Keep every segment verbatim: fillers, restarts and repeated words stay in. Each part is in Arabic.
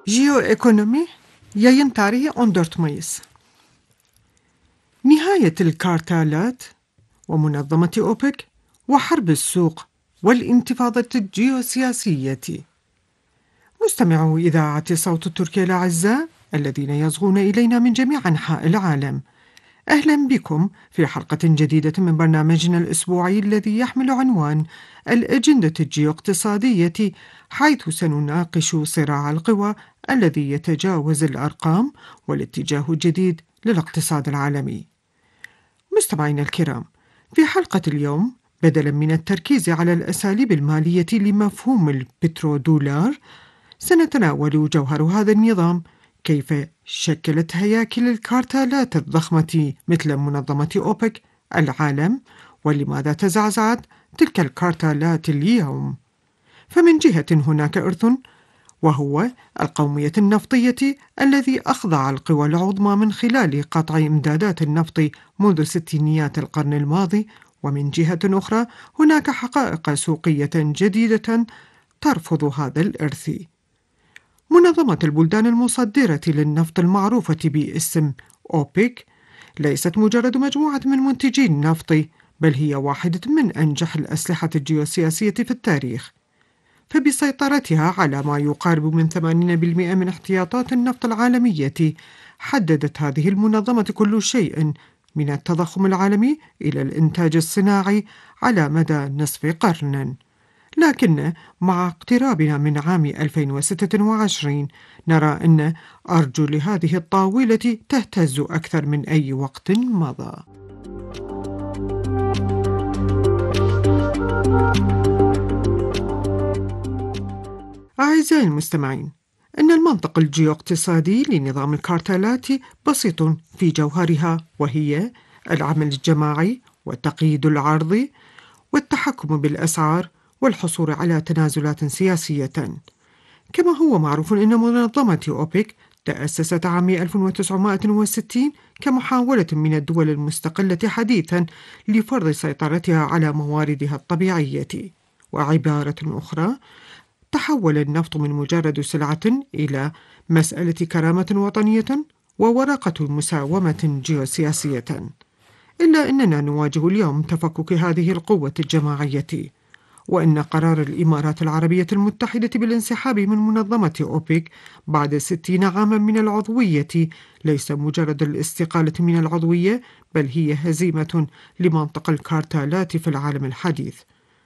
Jeoekonomi yayın tarihi on dört Mayıs. نهاية الكارتالات ومنظمة أوبك وحرب السوق والانتفاضة الجيوسياسية. مستمعو إذاعة صوت تركيا الأعزاء الذين يصغون إلينا من جميع أنحاء العالم، أهلا بكم في حلقة جديدة من برنامجنا الأسبوعي الذي يحمل عنوان الأجندة الجيوقتصادية، حيث سنناقش صراع القوى الذي يتجاوز الأرقام والاتجاه الجديد للاقتصاد العالمي. مستمعينا الكرام، في حلقة اليوم بدلا من التركيز على الأساليب المالية لمفهوم البترودولار، سنتناول جوهر هذا النظام، كيف شكلت هياكل الكارتالات الضخمة مثل منظمة أوبك العالم، ولماذا تزعزعت تلك الكارتالات اليوم. فمن جهة هناك إرث، وهو القومية النفطية الذي أخضع القوى العظمى من خلال قطع إمدادات النفط منذ ستينيات القرن الماضي، ومن جهة أخرى هناك حقائق سوقية جديدة ترفض هذا الإرث. منظمة البلدان المصدرة للنفط المعروفة باسم أوبك ليست مجرد مجموعة من منتجي النفط، بل هي واحدة من أنجح الأسلحة الجيوسياسية في التاريخ، فبسيطرتها على ما يقارب من ثمانين بالمئة من احتياطات النفط العالمية، حددت هذه المنظمة كل شيء من التضخم العالمي إلى الإنتاج الصناعي على مدى نصف قرن. لكن مع اقترابنا من عام ألفين وستة وعشرين نرى أن أرجل هذه الطاولة تهتز أكثر من أي وقت مضى. أعزائي المستمعين، إن المنطق الجيوقتصادي لنظام الكارتالات بسيط في جوهرها، وهي العمل الجماعي وتقييد العرض والتحكم بالأسعار والحصول على تنازلات سياسية. كما هو معروف أن منظمة أوبك تأسست عام ألف وتسعمائة وستين كمحاولة من الدول المستقلة حديثا لفرض سيطرتها على مواردها الطبيعية. وعبارة أخرى، تحول النفط من مجرد سلعة إلى مسألة كرامة وطنية وورقة مساومة جيوسياسية. إلا أننا نواجه اليوم تفكك هذه القوة الجماعية، وأن قرار الإمارات العربية المتحدة بالانسحاب من منظمة أوبك بعد ستين عاما من العضوية ليس مجرد الاستقالة من العضوية، بل هي هزيمة لمنطق الكارتالات في العالم الحديث.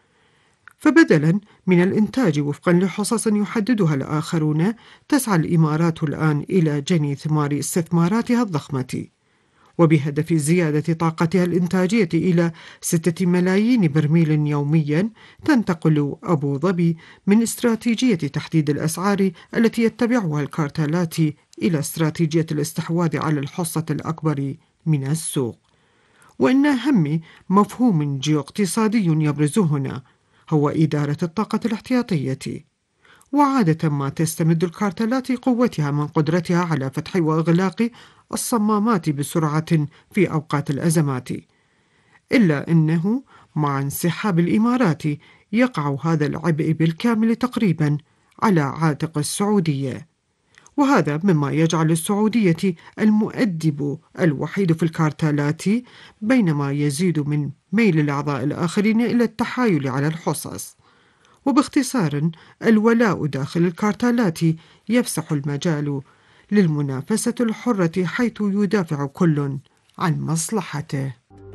فبدلا من الإنتاج وفقا لحصص يحددها الآخرون، تسعى الإمارات الآن إلى جني ثمار استثماراتها الضخمة، وبهدف زيادة طاقتها الإنتاجية إلى ستة ملايين برميل يوميا. تنتقل أبو ظبي من استراتيجية تحديد الأسعار التي يتبعها الكارتالات إلى استراتيجية الاستحواذ على الحصة الأكبر من السوق. وإن أهم مفهوم جيوقتصادي يبرز هنا هو إدارة الطاقة الاحتياطية. وعادة ما تستمد الكارتلات قوتها من قدرتها على فتح وإغلاق الصمامات بسرعة في أوقات الأزمات، إلا أنه مع انسحاب الإمارات يقع هذا العبء بالكامل تقريبا على عاتق السعودية، وهذا مما يجعل السعودية المؤدب الوحيد في الكارتالات، بينما يزيد من ميل الأعضاء الآخرين إلى التحايل على الحصص. وباختصار، الولاء داخل الكارتالات يفسح المجال للمنافسة الحرة، حيث يدافع كل عن مصلحته.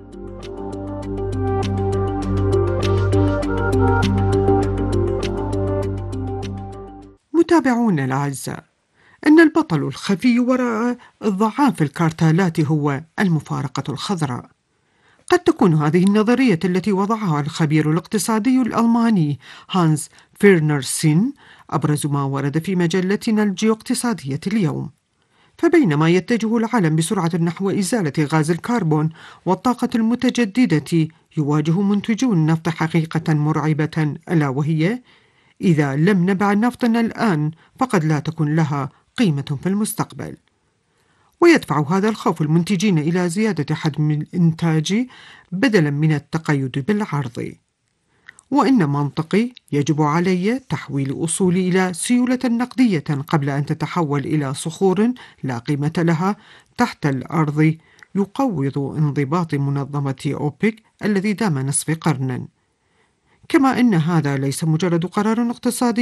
متابعونا الأعزاء، أن البطل الخفي وراء ضعاف الكارتالات هو المفارقة الخضراء. قد تكون هذه النظرية التي وضعها الخبير الاقتصادي الألماني هانس فيرنر-سين أبرز ما ورد في مجلتنا الجيوقتصادية اليوم. فبينما يتجه العالم بسرعة نحو إزالة غاز الكربون والطاقة المتجددة، يواجه منتجو النفط حقيقة مرعبة، ألا وهي إذا لم نبع نفطنا الآن فقد لا تكون لها قيمة في المستقبل. ويدفع هذا الخوف المنتجين إلى زيادة حجم الإنتاج بدلا من التقيد بالعرض. وإن منطقي يجب علي تحويل أصولي إلى سيولة نقدية قبل أن تتحول إلى صخور لا قيمة لها تحت الأرض، يقوض انضباط منظمة أوبك الذي دام نصف قرن. كما أن هذا ليس مجرد قرار اقتصادي